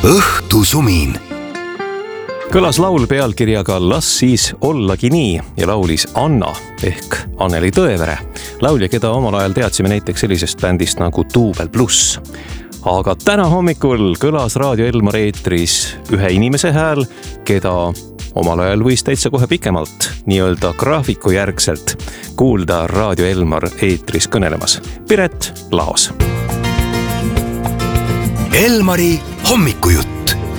Õhtusumin. Kõlas laul pealkirjaga Las siis ollagi nii ja laulis Anna ehk Anneli Tõevere. Laulja, keda omal ajal teadsime näiteks sellisest bändist nagu Duubel Pluss. Aga täna hommikul kõlas Raadio Elmar eetris ühe inimese hääl, keda omal ajal võis täitsa kohe pikemalt, nii-öelda graafiku järgselt kuulda Raadio Elmar eetris kõnelemas. Piret Laos. Elmari hommikujutt.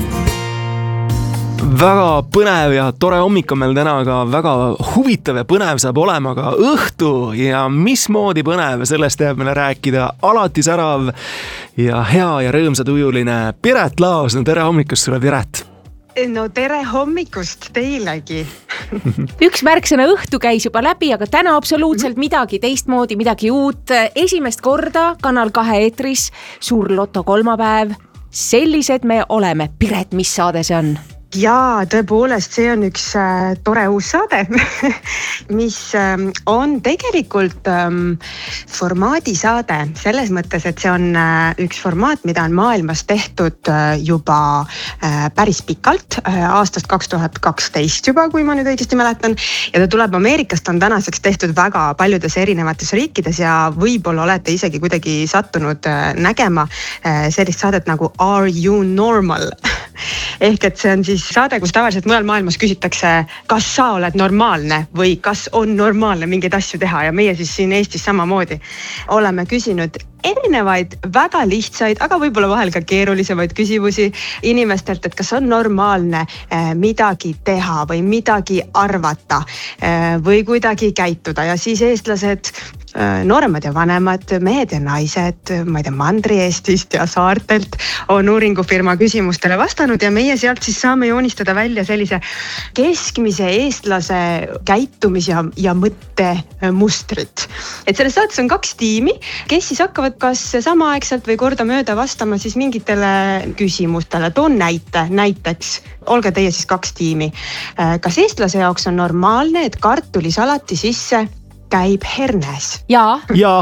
Väga põnev ja tore hommik on meil täna, aga väga huvitav ja põnev saab olema ka õhtu ja mismoodi põnev, sellest jääb meile rääkida alati särav ja hea ja rõõmsatujuline Piret Laos. No tere hommikust sulle, Piret! No tere hommikust teilegi! Üks märksõna õhtu käis juba läbi, aga täna absoluutselt midagi teistmoodi, midagi uut. Esimest korda Kanal 2 eetris Suur Loto kolmapäev. Sellised me oleme. Piret, mis saade see on? Jaa, tõepoolest, see on üks tore uus saade, mis on tegelikult formaadisaade selles mõttes, et see on üks formaat, mida on maailmas tehtud juba päris pikalt, aastast 2012 juba, kui ma nüüd õigesti mäletan. Ja ta tuleb Ameerikast, on tänaseks tehtud väga paljudes erinevates riikides ja võib-olla olete isegi kuidagi sattunud nägema sellist saadet nagu Are You Normal? Ehk et see on siis saade, kus tavaliselt mujal maailmas küsitakse, kas sa oled normaalne või kas on normaalne mingeid asju teha ja meie siis siin Eestis samamoodi oleme küsinud erinevaid väga lihtsaid, aga võib-olla vahel ka keerulisemaid küsimusi inimestelt, et kas on normaalne midagi teha või midagi arvata või kuidagi käituda ja siis eestlased nooremad ja vanemad, mehed ja naised, ma ei tea, Mandri-Eestist ja saartelt on uuringufirma küsimustele vastanud ja meie sealt siis saame joonistada välja sellise keskmise eestlase käitumis- ja mõttemustrit. Et selles saates on 2 tiimi, kes siis hakkavad kas samaaegselt või kordamööda vastama siis mingitele küsimustele. Toon näiteks, olge teie siis 2 tiimi. Kas eestlase jaoks on normaalne, et kartulisalati sisse käib hernes? Jaa. Jaa.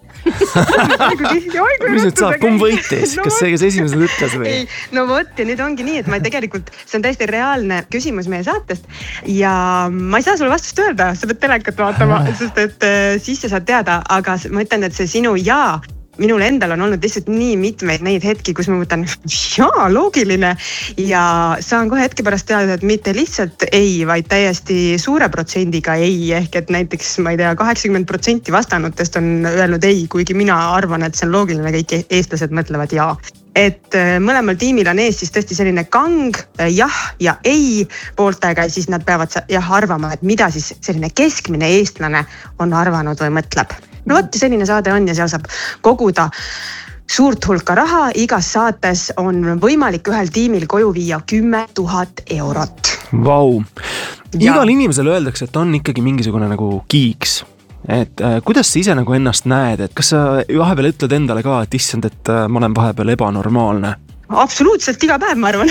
Mis nüüd saab, kumb võitis? Kas see, kes esimesed ütles või? No vot, ja nüüd ongi nii, et ma tegelikult, see on täiesti reaalne küsimus meie saatest ja ma ei saa sulle vastust öelda, sa pead telekat vaatama, sest et siis sa saad teada, aga ma ütlen, et see sinu jaa, minul endal on olnud lihtsalt nii mitmeid neid hetki, kus ma mõtlen, jaa, loogiline ja saan kohe hetke pärast teada, et mitte lihtsalt ei, vaid täiesti suure protsendiga ei, ehk et näiteks, ma ei tea, 80% vastanutest on öelnud ei, kuigi mina arvan, et see on loogiline, kõik eestlased mõtlevad jaa. Et mõlemal tiimil on ees siis tõesti selline kang, jah ja ei pooltega ja siis nad peavad arvama, et mida siis selline keskmine eestlane on arvanud või mõtleb. No vot, selline saade on ja seal saab koguda suurt hulka raha. Igas saates on võimalik ühel tiimil koju viia 10 000 eurot. Vau. Igal inimesel öeldakse, et on ikkagi mingisugune nagu kiiks. Et kuidas sa ise nagu ennast näed? Et kas sa vahepeal ütled endale ka, et issand, et ma olen vahepeal ebanormaalne? Absoluutselt iga päev, ma arvan.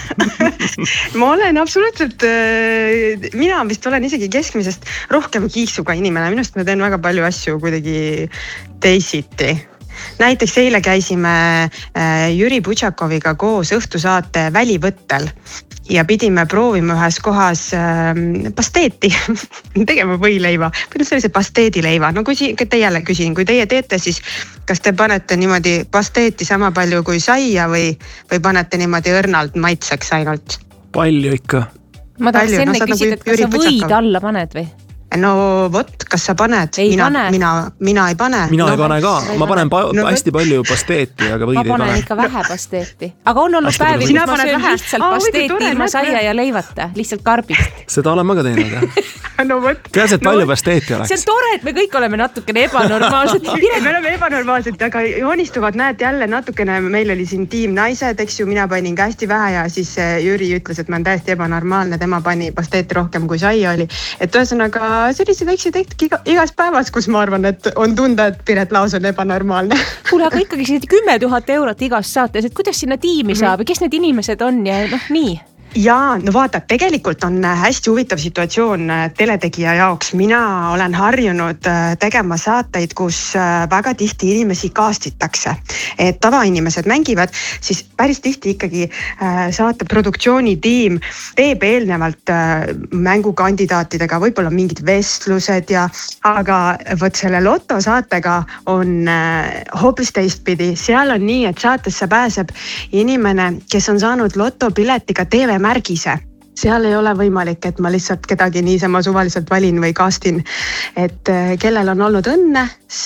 Ma olen absoluutselt, mina vist olen isegi keskmisest rohkem kiiksuga inimene. Minust ma teen väga palju asju kuidagi teisiti. Näiteks eile käisime Jüri Butšakoviga koos õhtusaate Välivõttel ja pidime proovima ühes kohas pasteeti, tegema võileiva, või sellise pasteedileiva. No kui teile küsin, kui teie teete, siis kas te panete niimoodi pasteeti sama palju kui saia või panete niimoodi õrnalt maitseks ainult? Palju ikka. Ma tahaks enne küsida, et kas sa võid alla paned või? No vot, kas sa paned? Mina ei pane. Mina ei pane ka. Ma panen hästi palju pasteeti, aga võid ei pane. Ma panen ikka vähe pasteeti. Aga on olnud päevi, kus ma söön lihtsalt pasteeti ilma saia ja leivata. Lihtsalt karbist. Seda olen ma ka teinud, jah. No vot. Peas, et palju pasteeti oleks. See on tore, et me kõik oleme natukene ebanormaalsed. Me oleme ebanormaalsed, aga joonistuvad, näed jälle natukene, meil oli siin tiim naised, eks ju, mina panin ka hästi vähe ja siis Jüri ütles, et ma olen täiesti ebanormaalne, tema pani pasteeti rohkem kui saia oli. Et ühesõnaga sellised väikseid hetki igas päevas, kus ma arvan, et on tunda, et Piret Laos on ebanormaalne. Kuule, aga ikkagi 10 000 eurot igas saates, et kuidas sinna tiimi saab ja kes need inimesed on ja noh nii? ja no vaata, tegelikult on hästi huvitav situatsioon teletegija jaoks. Mina olen harjunud tegema saateid, kus väga tihti inimesi kaastitakse. Et tavainimesed mängivad, siis päris tihti ikkagi saate produktsioonitiim teeb eelnevalt mängukandidaatidega võib-olla mingid vestlused aga võt selle Lotto saatega on hoopis teistpidi. Seal on nii, et saatesse pääseb inimene, kes on saanud lotopiletiga TV-märgise. Seal ei ole võimalik, et ma lihtsalt kedagi niisama suvaliselt valin või kaastin. Et kellel on olnud õnne,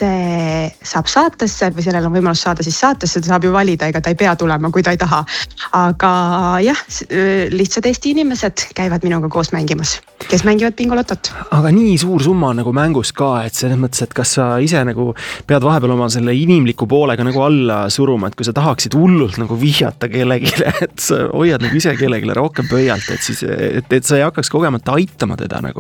see saab saatesse või sellel on võimalus saada siis saatesse, ta saab ju valida, ega ta ei pea tulema, kui ta ei taha. Aga jah, lihtsalt Eesti inimesed käivad minuga koos mängimas, kes mängivad bingolotot. Aga nii suur summa on nagu mängus ka, et selles mõttes, et kas sa ise nagu pead vahepeal oma selle inimliku poolega nagu alla suruma, et kui sa tahaksid hullult nagu vihjata kellegile, et sa hoiad nagu ise kellegile rohkem pöialt, et siis et sa ei hakkaks kogemata aitama teda nagu.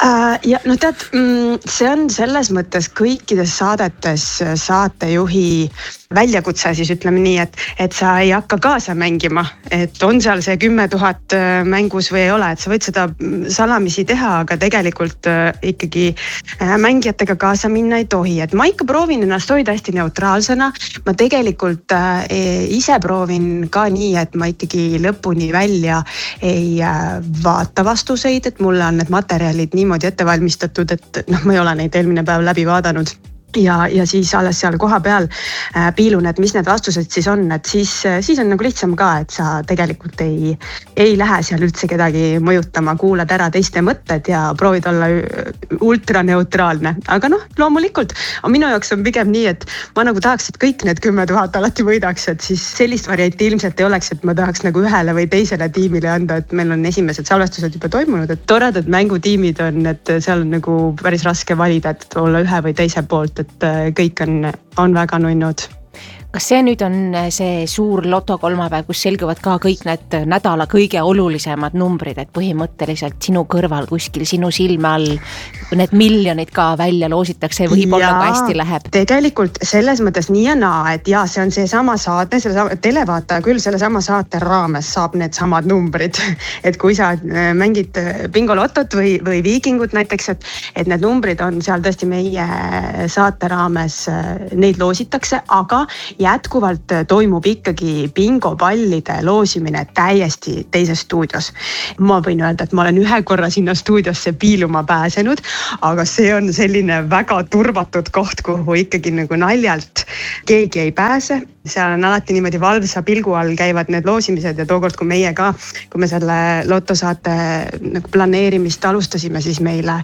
Ja no tead, see on selles mõttes kõikides saadetes saatejuhi väljakutse, siis ütleme nii, et sa ei hakka kaasa mängima, et on seal see 10 000 mängus või ei ole, et sa võid seda salamisi teha, aga tegelikult ikkagi mängijatega kaasa minna ei tohi. Et ma ikka proovin ennast hoida hästi neutraalsena. Ma tegelikult ise proovin ka nii, et ma ikkagi lõpuni välja ei vaata vastuseid, et mulle on need materjalid niimoodi ette valmistatud, et ma ei ole neid eelmine päev läbi vaadanud. Ja siis alles seal koha peal piilun, et mis need vastused siis on, et siis on nagu lihtsam ka, et sa tegelikult ei lähe seal üldse kedagi mõjutama, kuulad ära teiste mõtted ja proovid olla ultraneutraalne. Aga loomulikult minu jaoks on pigem nii, et ma nagu tahaks, et kõik need 10 000 alati võidaks, et siis sellist varianti ilmselt ei oleks, et ma tahaks nagu ühele või teisele tiimile anda, et meil on esimesed salvestused juba toimunud, et toredad mängutiimid on, et seal on nagu päris raske valida, et olla ühe või teise poolt, et kõik on väga nunnud. Kas see nüüd on see suur Lotto kolmapäev, kus selguvad ka kõik need nädala kõige olulisemad numbrid, et põhimõtteliselt sinu kõrval kuskil, sinu silme all need miljonid ka välja loositakse ja võib-olla ka hästi läheb? Tegelikult selles mõttes nii ja naa, et see on seesama saate, televaataja küll selle sama saate raames saab need samad numbrid. Et kui sa mängid bingolotot või viikingut näiteks, et need numbrid on seal tõesti meie saate raames, neid loositakse, aga jätkuvalt toimub ikkagi bingopallide loosimine täiesti teises stuudios. Ma võin öelda, et ma olen ühe korra sinna stuudiosse piiluma pääsenud, aga see on selline väga turvatud koht, kuhu ikkagi nagu naljalt keegi ei pääse. Seal on alati niimoodi valvsa pilgu all käivad need loosimised ja tookord, kui meie ka, kui me selle lotosaate nagu planeerimist alustasime, siis meile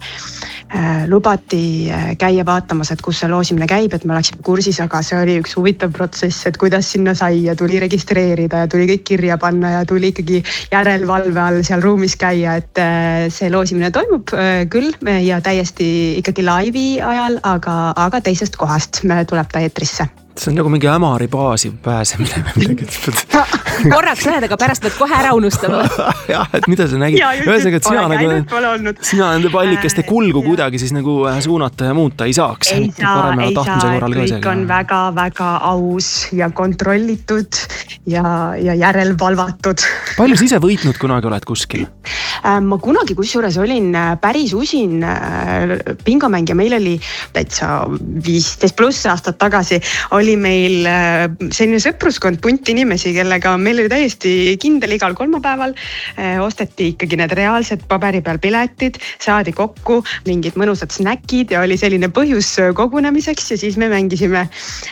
lubati käia vaatamas, et kus see loosimine käib, et me oleksime kursis, aga see oli üks huvitav protsess, et kuidas sinna sai ja tuli registreerida ja tuli kõik kirja panna ja tuli ikkagi järelvalve all seal ruumis käia, et see loosimine toimub küll ja täiesti ikkagi laivi ajal, aga teisest kohast tuleb ta eetrisse. See on nagu mingi ämari baasi pääsemine või midagi. Korraks lähed, aga pärast võid kohe ära unustama. Jah, et mida sa nägid? Ühesõnaga, et sina nende pallikeste kulgu kuidagi siis nagu suunata ja muuta ei saaks. Ei saa, kõik on väga-väga aus ja kontrollitud ja järelvalvatud. Palju sa ise võitnud kunagi oled kuskil? Ma kunagi kusjuures olin päris usin bingomängija, meil oli täitsa 15+ aastat tagasi oli meil selline sõpruskond, punt inimesi, kellega meil oli täiesti kindel igal kolmapäeval. Osteti ikkagi need reaalsed paberi peal piletid, saadi kokku mingid mõnusad snäkid ja oli selline põhjus kogunemiseks ja siis me mängisime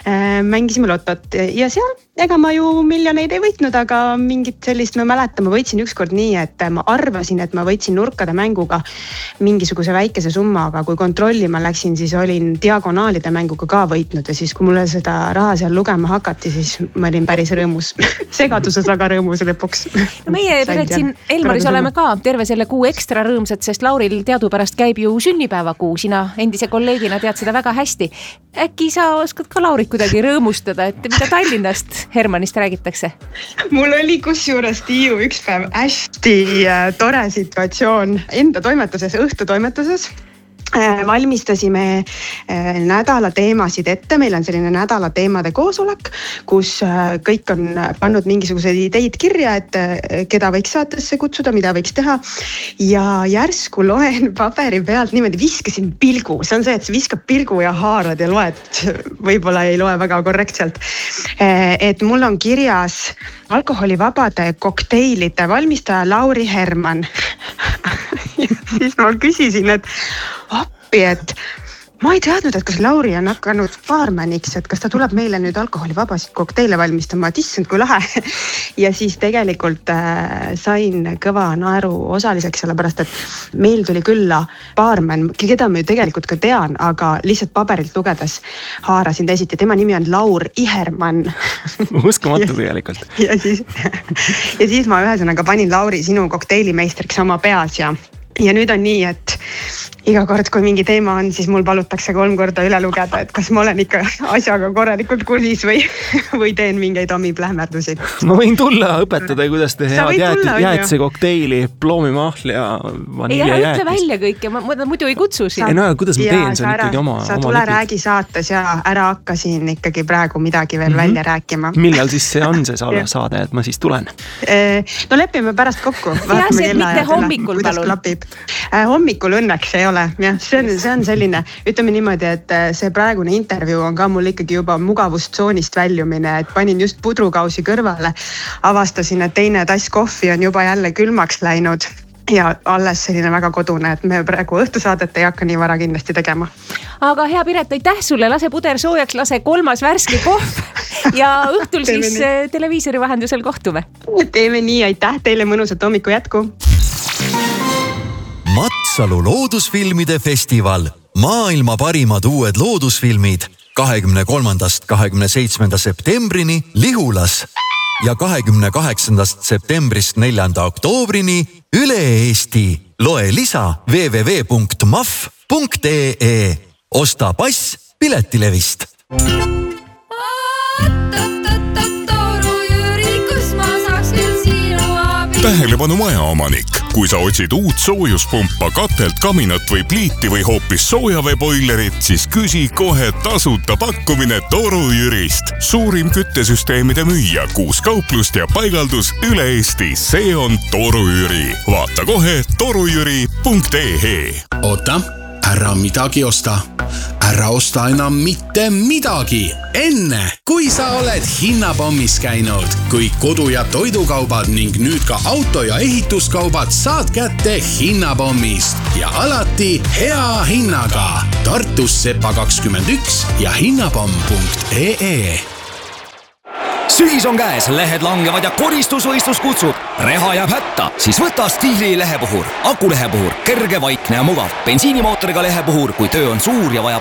lotot ja seal ega ma ju miljoneid ei võitnud, aga mingit sellist ma mäletan, ma võitsin ükskord nii, et ma arvasin, et ma võitsin nurkade mänguga mingisuguse väikese summa, aga kui kontrollima läksin, siis olin diagonaalide mänguga ka võitnud ja siis kui mulle seda raha seal lugema hakati, siis ma olin päris rõõmus. Segaduses aga rõõmus lõpuks. No meie pered siin Elmaris oleme ka terve selle kuu ekstra rõõmsad, sest Lauril teadupärast käib ju sünnipäevakuu, sina endise kolleegina tead seda väga hästi. Äkki sa oskad ka Laurit kuidagi rõõmustada, et mida Tallinnast Hermannist räägitakse? Mul oli kusjuures Tiiu üks päev hästi tore situatsioon enda toimetuses, õhtutoimetuses. valmistasime nädala teemasid ette, meil on selline nädala teemade koosolek, kus kõik on pannud mingisuguseid ideid kirja, et keda võiks saatesse kutsuda, mida võiks teha. Ja järsku loen paberi pealt niimoodi, viskasin pilgu, see on see, et sa viskab pilgu ja haarad ja loed, võib-olla ei loe väga korrektselt. Et mul on kirjas alkoholivabade kokteilide valmistaja Lauri Herman. Ja siis ma küsisin, et appi, et ma ei teadnud, et kas Lauri on hakanud baarmaniks, et kas ta tuleb meile nüüd alkoholivabasid kokteile valmistama, et issand kui lahe. Ja siis tegelikult sain kõva naeru osaliseks, sellepärast et meil tuli külla baarman, keda ma ju tegelikult ka tean, aga lihtsalt paberilt lugedes haarasin teisiti. Tema nimi on Laur Iherman. Uskumatu tegelikult. Ja siis ma ühesõnaga panin Lauri sinu kokteilimeistriks oma peas ja nüüd on nii, et iga kord, kui mingi teema on, siis mul palutakse 3 korda üle lugeda, et kas ma olen ikka asjaga korralikult kursis või teen mingeid omi plähmerdusi. Ma võin tulla õpetada, kuidas te head jäätise kokteili, ploomimahl ja vanilja jäätis. Ütle välja kõik ja ma muidu ei kutsu siin. No, kuidas ma teen, see on ikkagi oma sa tule räägi saates ja ära hakka siin ikkagi praegu midagi veel välja rääkima. Millal siis see on see saade, et ma siis tulen? No lepime pärast kokku. Ja see mitte hommikul palun. Hommikul õnneks ei ole. Ja, see on selline, ütleme niimoodi, et see praegune intervjuu on ka mul ikkagi juba mugavustsoonist väljumine, et panin just pudrukausi kõrvale, avastasin, et teine tass kohvi on juba jälle külmaks läinud ja alles selline väga kodune, et me praegu õhtusaadet ei hakka nii vara kindlasti tegema. Aga hea Piret, aitäh sulle, lase puder soojaks, lase 3. värske kohv ja õhtul siis televiisori vahendusel kohtume. Teeme nii, aitäh teile, mõnusat hommiku jätku. Matsalu loodusfilmide festival. Maailma parimad uued loodusfilmid 23.–27. septembrini Lihulas ja 28. septembrist 4. oktoobrini üle Eesti. Loe lisa www.maf.ee. Osta pass Piletilevist. Tähelepanu majaomanik. Kui sa otsid uut soojuspumpa, katelt, kaminat või pliiti või hoopis soojaveeboilerit, siis küsi kohe tasuta pakkumine Toru Jürist. Suurim küttesüsteemide müüja, 6 kauplust ja paigaldus üle Eesti. See on Toru Jüri. Vaata kohe torujüri.ee. Oota, ära midagi osta. Ära osta enam mitte midagi. Enne, kui sa oled hinnapommis käinud, kõik kodu- ja toidukaubad ning nüüd ka auto- ja ehituskaubad saad kätte hinnapommist ja alati hea hinnaga. Tartus Sepa 21 ja hinnapomm.ee. Sügis on käes, lehed langevad ja koristusvõistlus kutsub. Reha jääb hätta, siis võta Stiili lehepuhur. Akulehepuhur, kerge, vaikne ja mugav. Bensiinimootoriga lehepuhur, kui töö on suur ja vajab